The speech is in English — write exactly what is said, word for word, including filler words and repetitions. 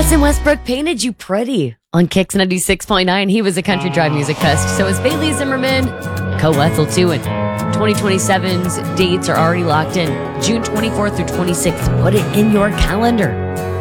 Russell Westbrook painted you pretty on Kicks ninety-six point nine. He was a Country Drive Music Fest. So is Bailey Zimmerman, co-Ethel too. And twenty twenty-seven's dates are already locked in. June twenty-fourth through twenty-sixth. Put it in your calendar.